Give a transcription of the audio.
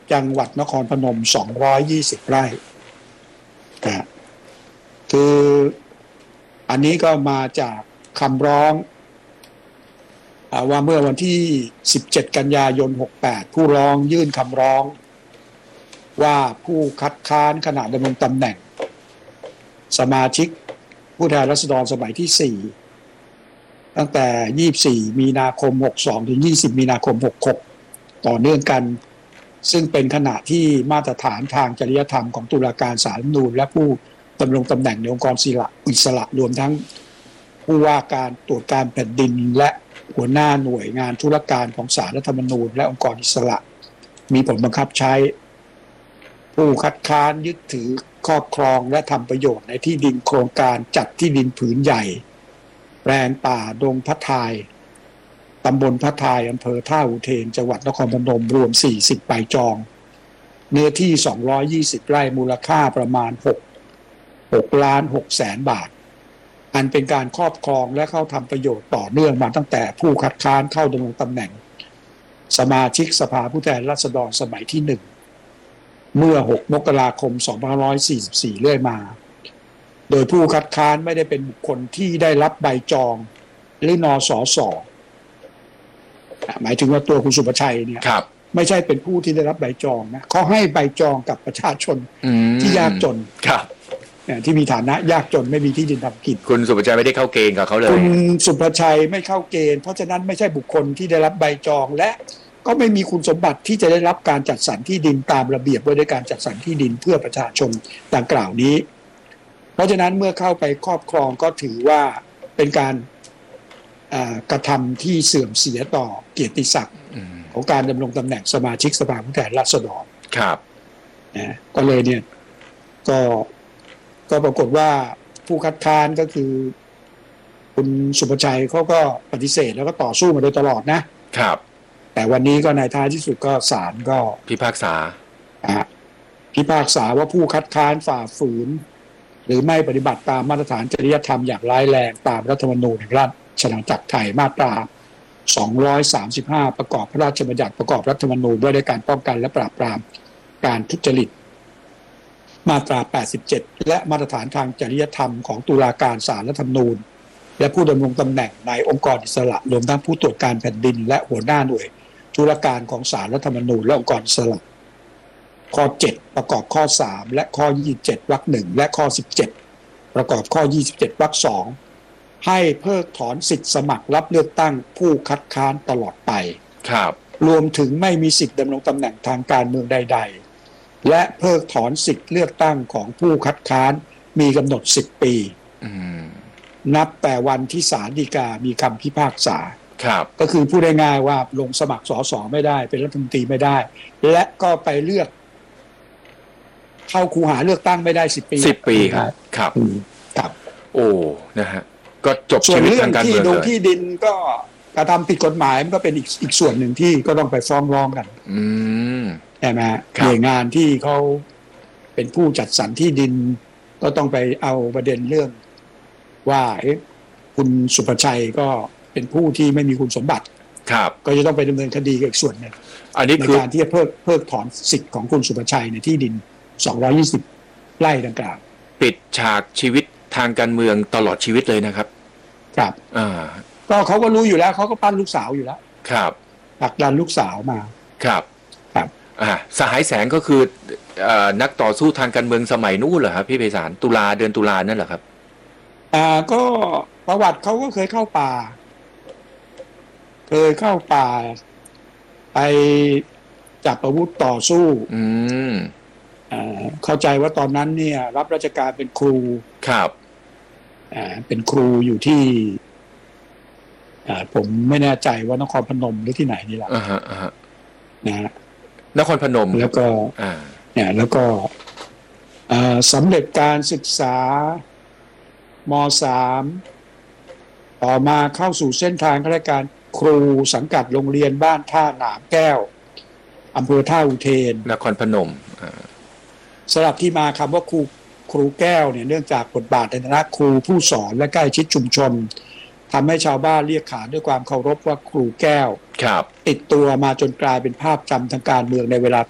จังหวัดนครพนม220ไร่นะคืออันนี้ก็มาจากคำร้องว่าเมื่อวันที่17กันยายน68ผู้ร้องยื่นคำร้องว่าผู้คัดค้านขณะดำรงตำแหน่งสมาชิกผู้แทนราษฎรสมัยที่4ตั้งแต่24มีนาคม62ถึง20มีนาคม66ต่อเนื่องกันซึ่งเป็นขณะที่มาตรฐานทางจริยธรรมของตุลาการศาลรัฐธรรมนูญและผู้ดำรงตำแหน่งในองค์กรอิสระรวมทั้งผู้ว่าการตรวจการแผ่นดินและหัวหน้าหน่วยงานธุรการของศาลรัฐธรรมนูญและองค์กรอิสระมีผลบังคับใช้ผู้คัดค้านยึดถือครอบครองและทำประโยชน์ในที่ดินโครงการจัดที่ดินผืนใหญ่แปลงป่าดงพระทายตำบลพระทายอำเภอท่าอุเทนจังหวัดนครพนมรวม40ใบจองเนื้อที่220ไร่มูลค่าประมาณ6ล้าน6แสนบาทอันเป็นการครอบครองและเข้าทำประโยชน์ต่อเนื่องมาตั้งแต่ผู้คัดค้านเข้าดำรงตำแหน่งสมาชิกสภาผู้แทนราษฎรสมัยที่1เมื่อ6มกราคม2544เรื่อยมาโดยผู้คัดค้านไม่ได้เป็นบุคคลที่ได้รับใบจองหรือนสสหมายถึงว่าตัวคุณสุประชัยเนี่ยไม่ใช่เป็นผู้ที่ได้รับใบจองนะเขาให้ใบจองกับประชาชนที่ยากจนที่มีฐานะยากจนไม่มีที่ดินทำกินคุณสุประชัยไม่ได้เข้าเกณฑ์กับเขาเลยคุณสุประชัยไม่เข้าเกณฑ์เพราะฉะนั้นไม่ใช่บุคคลที่ได้รับใบจองและก็ไม่มีคุณสมบัติที่จะได้รับการจัดสรรที่ดินตามระเบียบว่าด้วยการจัดสรรที่ดินเพื่อประชาชนดังกล่าวนี้เพราะฉะนั้นเมื่อเข้าไปครอบครองก็ถือว่าเป็นการกระทำที่เสื่อมเสียต่อเกียรติศักดิ์ของการดำรงตำแหน่งสมาชิกสภาผู้แทนราษฎรครับก็เลยเนี่ยก็ปรากฏว่าผู้คัดค้านก็คือคุณสุประชัยเขาก็ปฏิเสธแล้วก็ต่อสู้มาโดยตลอดนะครับแต่วันนี้ก็ในท้ายที่สุดก็ศาลก็พิพากษาว่าผู้คัดค้านฝ่าฝืนหรือไม่ปฏิบัติตามมาตรฐานจริยธรรมอย่างร้ายแรงตามรัฐธรรมนูญแห่งราชอาณาจักรไทยมาตรา235ประกอบพระราชบัญญัติประกอบรัฐธรรมนูญว่าด้วยการป้องกันและปราบปรามการทุจริตมาตรา87และมาตรฐานทางจริยธรรมของตุลาการศาลรัฐธรรมนูญและผู้ดำรงตำแหน่งในองค์กรอิสระรวมทั้งผู้ตรวจการแผ่นดินและหัวหน้าหน่วยธุรการของศาลรัฐธรรมนูญและองค์กรอิสระข้อ7ประกอบข้อ3และข้อ27วรรค1และข้อ17ประกอบข้อ27วรรค2ให้เพิกถอนสิทธิสมัครรับเลือกตั้งผู้คัดค้านตลอดไปครับรวมถึงไม่มีสิทธิดำรงตำแหน่งทางการเมืองใดๆและเพิกถอนสิทธิเลือกตั้งของผู้คัดค้านมีกำหนด10 ปีนับแต่วันที่ศาลฎีกามีคำพิพากษาก็คือพูดง่ายๆว่าลงสมัครสสไม่ได้เป็นรัฐมนตรีไม่ได้และก็ไปเลือกเข้าคูหาเลือกตั้งไม่ได้ 10 ปีครับโอ้นะฮะก็จบชีวิตทางการเมืองเลยส่วนเรื่องที่ดินก็กระทำผิดกฎหมายมันก็เป็นอีกส่วนหนึ่งที่ก็ต้องไปฟ้องร้องกันใช่ไหมหน่วยงานที่เขาเป็นผู้จัดสรรที่ดินก็ต้องไปเอาประเด็นเรื่องว่าคุณสุประชัยก็เป็นผู้ที่ไม่มีคุณสมบัติก็จะต้องไปดำเนินคดีกับอีกส่วนหนึ่งในการที่จะเพิกถอนสิทธิ์ของคุณสุประชัยในที่ดิน220ไร่ดังกล่าวปิดฉากชีวิตทางการเมืองตลอดชีวิตเลยนะครับครับก็เขาก็รู้อยู่แล้วเขาก็ปั้นลูกสาวอยู่แล้วครับผลักดันลูกสาวมาครับสหายแสงก็คือนักต่อสู้ทางการเมืองสมัยนู้นเหรอครับพี่ไพศาลเดือนตุลานั่นเหรอครับก็ประวัติเขาก็เคยเข้าป่าไปจับอาวุธต่อสู้เข้าใจว่าตอนนั้นเนี่ยรับราชการเป็นครูครับเป็นครูอยู่ที่ผมไม่แน่ใจว่านครพนมหรือที่ไหนนี่แหละนะนครพนมแล้วก็เนี่ยแล้วก็สำเร็จการศึกษาม.3 ต่อมาเข้าสู่เส้นทางข้าราชการครูสังกัดโรงเรียนบ้านท่าหนามแก้วอำเภอท่าอุเทนนครพนมสำหรับที่มาคำว่าครูแก้วเนี่ยเนื่องจากบทบาทในฐานะครูผู้สอนและใกล้ชิดชุมชนทำให้ชาวบ้านเรียกขานด้วยความเคารพว่าครูแก้วติดตัวมาจนกลายเป็นภาพจำทางการเมืองในเวลา